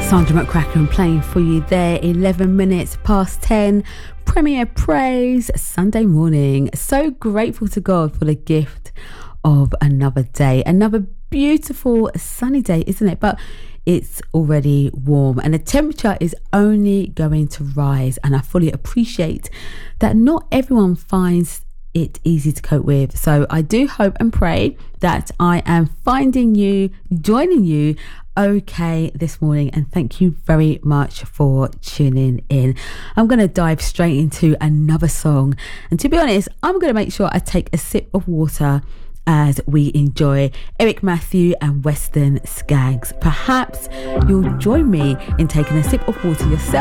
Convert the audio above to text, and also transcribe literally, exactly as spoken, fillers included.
Sandra McCracken playing for you there, eleven minutes past ten. Premier Praise, Sunday morning. So grateful to God for the gift of another day. Another beautiful sunny day, isn't it? But it's already warm and the temperature is only going to rise. And I fully appreciate that not everyone finds it easy to cope with. So I do hope and pray that I am finding you, joining you okay this morning, and thank you very much for tuning in. I'm going to dive straight into another song, and to be honest, I'm going to make sure I take a sip of water as we enjoy Eric Matthew and Western Skaggs. Perhaps you'll join me in taking a sip of water yourself